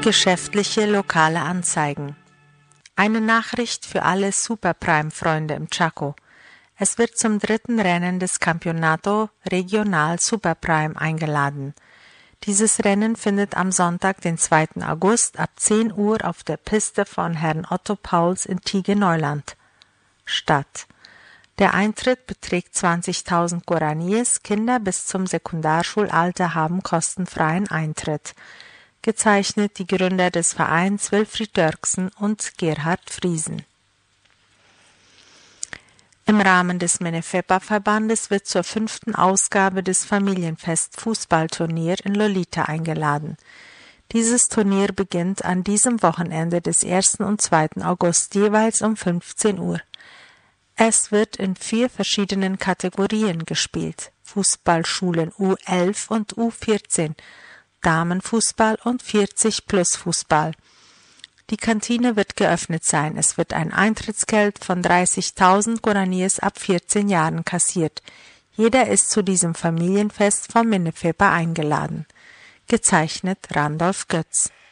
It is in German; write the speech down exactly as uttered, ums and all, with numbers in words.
Geschäftliche lokale Anzeigen. Eine Nachricht für alle Superprime-Freunde im Chaco. Es wird zum dritten Rennen des Campeonato Regional Superprime eingeladen. Dieses Rennen findet am Sonntag, den zweiten August ab zehn Uhr auf der Piste von Herrn Otto Pauls in Tigge-Neuland statt. Der Eintritt beträgt zwanzigtausend Guaraníes, Kinder bis zum Sekundarschulalter haben kostenfreien Eintritt. Gezeichnet die Gründer des Vereins Wilfried Dörksen und Gerhard Friesen. Im Rahmen des Menefepa-Verbandes wird zur fünften Ausgabe des Familienfest-Fußballturnier in Lolita eingeladen. Dieses Turnier beginnt an diesem Wochenende des ersten und zweiten August jeweils um fünfzehn Uhr. Es wird in vier verschiedenen Kategorien gespielt: Fußballschulen U elf und U vierzehn, Damenfußball und vierzig plus Fußball. Die Kantine wird geöffnet sein. Es wird ein Eintrittsgeld von dreißigtausend Guaraníes ab vierzehn Jahren kassiert. Jeder ist zu diesem Familienfest vom Menefepa eingeladen. Gezeichnet Randolph Götz.